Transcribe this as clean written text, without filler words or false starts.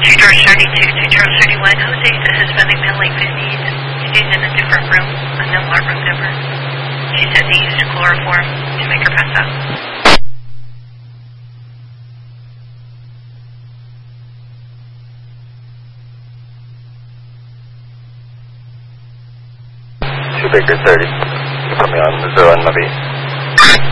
2 Charles 32, 2 Charles 31. Jose has been emailing 50s. He's in a different room, unknown room number. She said he used chloroform to make her pass out. Baker 30. You put me on 0 and maybe.